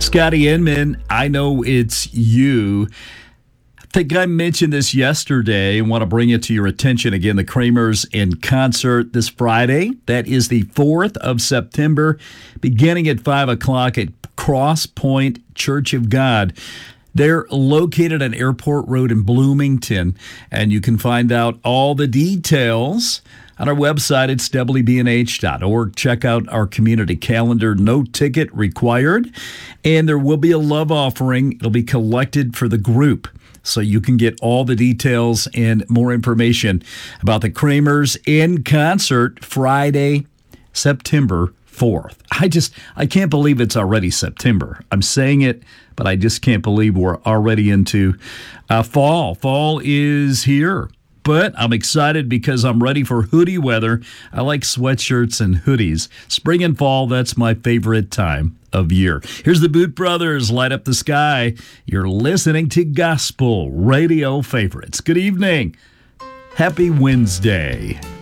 Scotty Inman, I know it's you. I think I mentioned this yesterday and want to bring it to your attention again. The Kramers in concert this Friday. That is the 4th of September, beginning at 5 o'clock at Cross Point Church of God. They're located on Airport Road in Bloomington, and you can find out all the details on our website. It's wbnh.org. Check out our community calendar. No ticket required, and there will be a love offering. It'll be collected for the group, so you can get all the details and more information about the Kramers in concert Friday, September 4th. I can't believe it's already September. I'm saying it, but I just can't believe we're already into fall. Fall is here, but I'm excited because I'm ready for hoodie weather. I like sweatshirts and hoodies. Spring and fall, that's my favorite time of year. Here's the Boot Brothers, Light Up the Sky. You're listening to Gospel Radio Favorites. Good evening. Happy Wednesday.